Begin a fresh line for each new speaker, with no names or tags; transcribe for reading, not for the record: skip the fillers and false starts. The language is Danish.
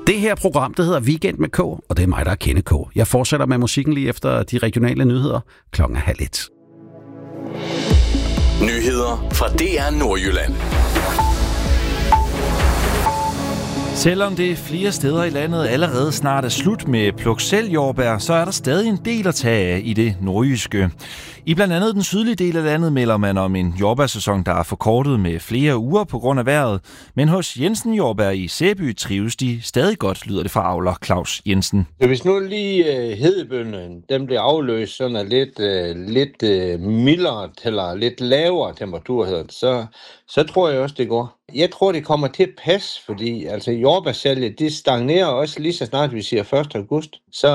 Det her program, det hedder Weekend med K, og det er mig, der er Kenneth K. Jeg fortsætter med musikken lige efter de regionale nyheder 12:30.
Nyheder fra DR Nordjylland.
Selvom det flere steder i landet allerede snart er slut med pluk-selv-jordbær, så er der stadig en del at tage af i det nordjyske. I blandt andet den sydlige del af landet melder man om en jordbærsæson, der er forkortet med flere uger på grund af vejret. Men hos Jensen Jordbær i Sæby trives de stadig godt, lyder det fra avler Claus Jensen.
Hvis nu lige hedebønnen, den bliver afløst sådan af lidt mildere eller lidt lavere temperatur, så tror jeg også, det går. Jeg tror, det kommer til at passe, fordi altså jordbærsalget, det stagnerer også lige så snart vi siger 1. august. Så